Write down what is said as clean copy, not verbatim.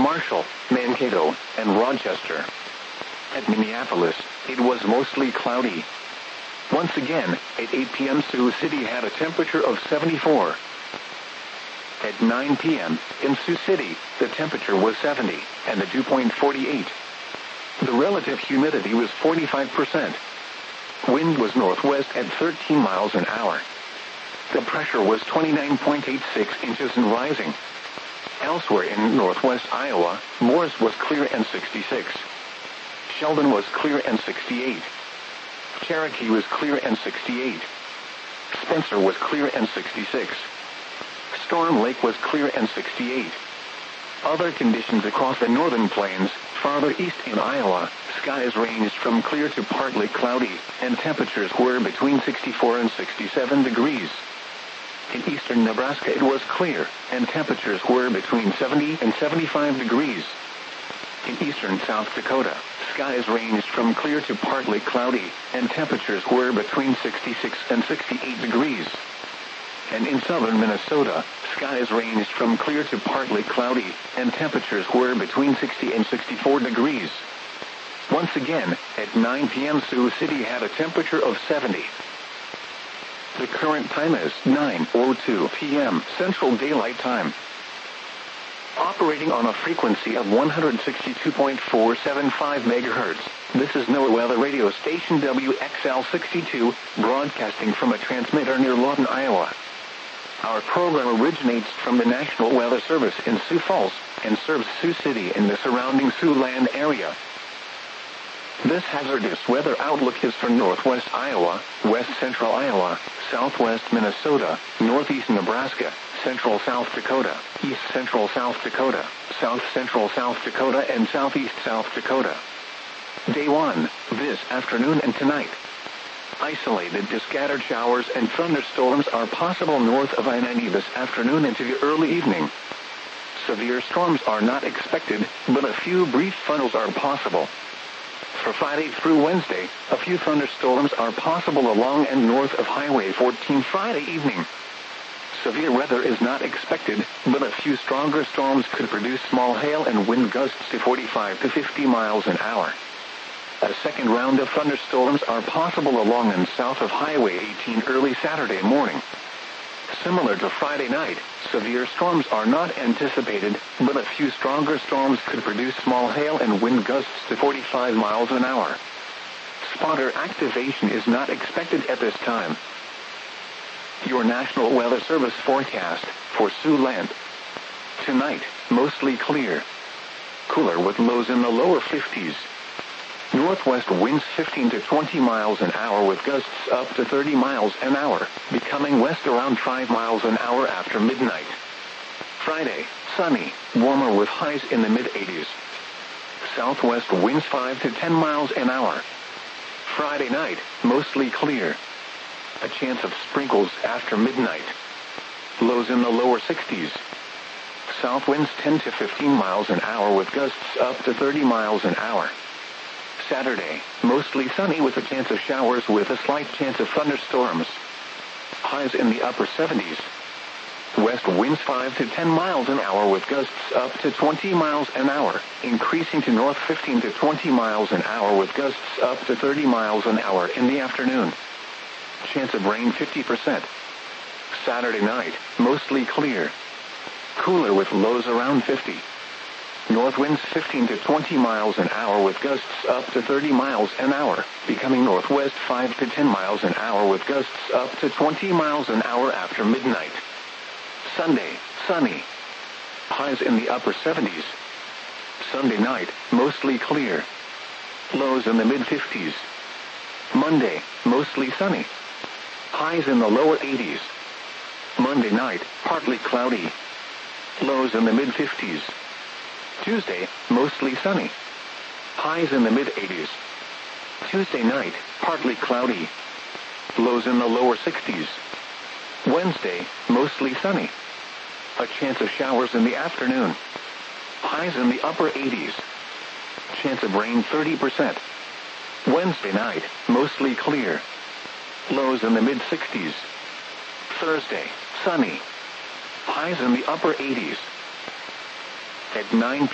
Marshall, Mankato, and Rochester. At Minneapolis, it was mostly cloudy. Once again, at 8 p.m. Sioux City had a temperature of 74. At 9 p.m., in Sioux City, the temperature was 70, and the dew point 48. The relative humidity was 45%. Wind was northwest at 13 miles an hour. The pressure was 29.86 inches and rising. Elsewhere in northwest Iowa, Morris was clear and 66. Sheldon was clear and 68. Cherokee was clear and 68. Spencer was clear and 66. Storm Lake was clear and 68. Other conditions across the northern plains, farther east in Iowa, skies ranged from clear to partly cloudy, and temperatures were between 64 and 67 degrees. In eastern Nebraska it was clear, and temperatures were between 70 and 75 degrees. In eastern South Dakota, skies ranged from clear to partly cloudy, and temperatures were between 66 and 68 degrees. And in southern Minnesota, skies ranged from clear to partly cloudy, and temperatures were between 60 and 64 degrees. Once again, at 9 p.m. Sioux City had a temperature of 70. The current time is 9:02 p.m. Central Daylight Time. Operating on a frequency of 162.475 megahertz, this is NOAA Weather Radio Station WXL62, broadcasting from a transmitter near Lawton, Iowa. Our program originates from the National Weather Service in Sioux Falls and serves Sioux City and the surrounding Siouxland area. This hazardous weather outlook is for northwest Iowa, west central Iowa, southwest Minnesota, northeast Nebraska, central South Dakota, east central South Dakota, south central South Dakota, and southeast South Dakota. Day 1, this afternoon and tonight. Isolated to scattered showers and thunderstorms are possible north of I-90 this afternoon into the early evening. Severe storms are not expected, but a few brief funnels are possible. For Friday through Wednesday, a few thunderstorms are possible along and north of Highway 14 Friday evening. Severe weather is not expected, but a few stronger storms could produce small hail and wind gusts to 45 to 50 miles an hour. A second round of thunderstorms are possible along and south of Highway 18 early Saturday morning. Similar to Friday night, severe storms are not anticipated, but a few stronger storms could produce small hail and wind gusts to 45 miles an hour. Spotter activation is not expected at this time. Your National Weather Service forecast for Siouxland. Tonight, mostly clear. Cooler with lows in the lower 50s. Northwest winds 15 to 20 miles an hour with gusts up to 30 miles an hour, becoming west around 5 miles an hour after midnight. Friday, sunny, warmer with highs in the mid-80s. Southwest winds 5 to 10 miles an hour. Friday night, mostly clear. A chance of sprinkles after midnight. Lows in the lower 60s. South winds 10 to 15 miles an hour with gusts up to 30 miles an hour. Saturday, mostly sunny with a chance of showers with a slight chance of thunderstorms. Highs in the upper 70s. West winds 5 to 10 miles an hour with gusts up to 20 miles an hour, increasing to north 15 to 20 miles an hour with gusts up to 30 miles an hour in the afternoon. Chance of rain 50%. Saturday night, mostly clear. Cooler with lows around 50. North winds 15 to 20 miles an hour with gusts up to 30 miles an hour, becoming northwest 5 to 10 miles an hour with gusts up to 20 miles an hour after midnight. Sunday, sunny. Highs in the upper 70s. Sunday night, mostly clear. Lows in the mid-50s. Monday, mostly sunny. Highs in the lower 80s. Monday night, partly cloudy. Lows in the mid-50s. Tuesday, mostly sunny. Highs in the mid-80s. Tuesday night, partly cloudy. Lows in the lower 60s. Wednesday, mostly sunny. A chance of showers in the afternoon. Highs in the upper 80s. Chance of rain 30%. Wednesday night, mostly clear. Lows in the mid-60s. Thursday, sunny. Highs in the upper 80s. At 9